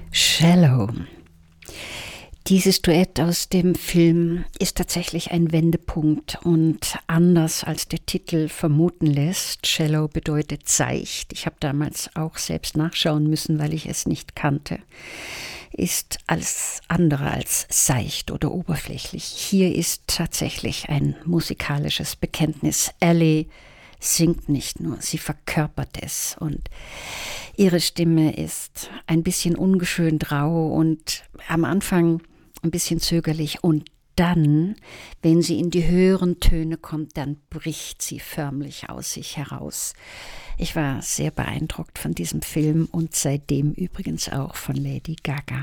Shallow. Dieses Duett aus dem Film ist tatsächlich ein Wendepunkt und anders als der Titel vermuten lässt, Shallow bedeutet seicht. Ich habe damals auch selbst nachschauen müssen, weil ich es nicht kannte. Ist alles andere als seicht oder oberflächlich. Hier ist tatsächlich ein musikalisches Bekenntnis. Ellie singt nicht nur, sie verkörpert es und ihre Stimme ist ein bisschen ungeschönt rau und am Anfang ein bisschen zögerlich und dann, wenn sie in die höheren Töne kommt, dann bricht sie förmlich aus sich heraus. Ich war sehr beeindruckt von diesem Film und seitdem übrigens auch von Lady Gaga.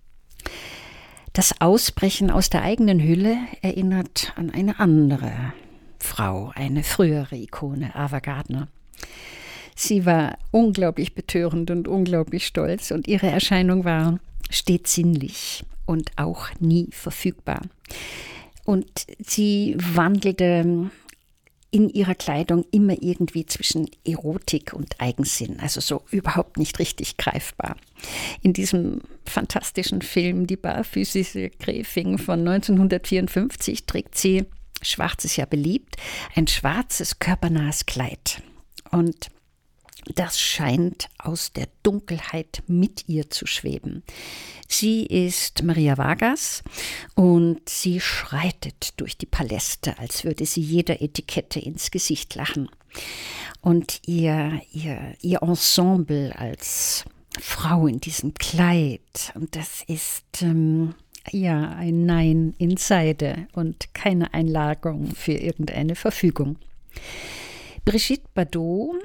Das Ausbrechen aus der eigenen Hülle erinnert an eine andere Frau, eine frühere Ikone, Ava Gardner. Sie war unglaublich betörend und unglaublich stolz und ihre Erscheinung war stets sinnlich und auch nie verfügbar. Und sie wandelte in ihrer Kleidung immer irgendwie zwischen Erotik und Eigensinn, also so überhaupt nicht richtig greifbar. In diesem fantastischen Film Die barfüßige Gräfin von 1954 trägt sie, schwarz ist ja beliebt, ein schwarzes körpernahes Kleid. Und das scheint aus der Dunkelheit mit ihr zu schweben. Sie ist Maria Vargas und sie schreitet durch die Paläste, als würde sie jeder Etikette ins Gesicht lachen. Und ihr Ensemble als Frau in diesem Kleid, und das ist ein Nein in Seide und keine Einlagerung für irgendeine Verfügung. Brigitte Bardot,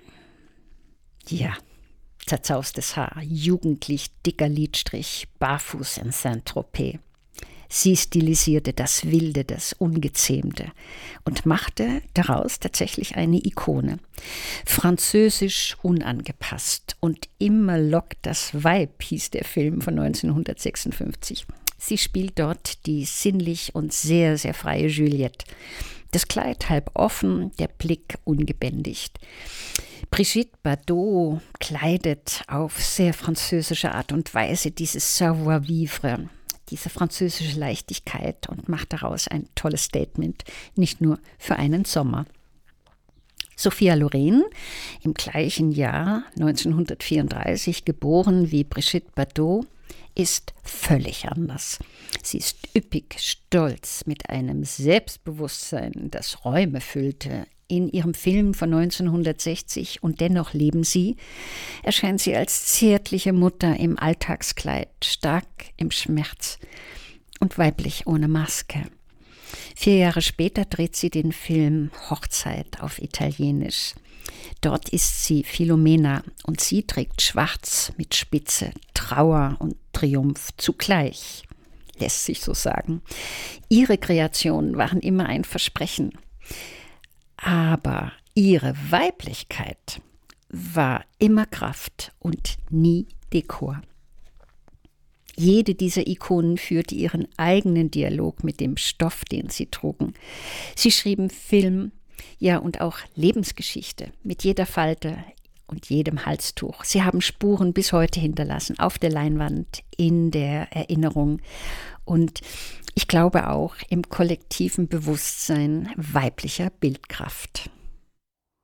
ja, zerzaustes Haar, jugendlich dicker Lidstrich, barfuß in Saint-Tropez. Sie stilisierte das Wilde, das Ungezähmte und machte daraus tatsächlich eine Ikone. Französisch unangepasst und immer lockt das Weib, hieß der Film von 1956. Sie spielt dort die sinnlich und sehr, sehr freie Juliette. Das Kleid halb offen, der Blick ungebändigt. Brigitte Bardot kleidet auf sehr französische Art und Weise dieses Savoir-vivre, diese französische Leichtigkeit und macht daraus ein tolles Statement, nicht nur für einen Sommer. Sophia Loren, im gleichen Jahr 1934 geboren wie Brigitte Bardot, ist völlig anders. Sie ist üppig, stolz, mit einem Selbstbewusstsein, das Räume füllte. In ihrem Film von 1960 Und dennoch leben sie, erscheint sie als zärtliche Mutter im Alltagskleid, stark im Schmerz und weiblich ohne Maske. 4 Jahre später dreht sie den Film Hochzeit auf Italienisch. Dort ist sie Philomena und sie trägt schwarz mit Spitze, Trauer und Triumph zugleich, lässt sich so sagen. Ihre Kreationen waren immer ein Versprechen. Aber ihre Weiblichkeit war immer Kraft und nie Dekor. Jede dieser Ikonen führte ihren eigenen Dialog mit dem Stoff, den sie trugen. Sie schrieben Film, ja und auch Lebensgeschichte mit jeder Falte und jedem Halstuch. Sie haben Spuren bis heute hinterlassen, auf der Leinwand, in der Erinnerung und ich glaube auch im kollektiven Bewusstsein weiblicher Bildkraft.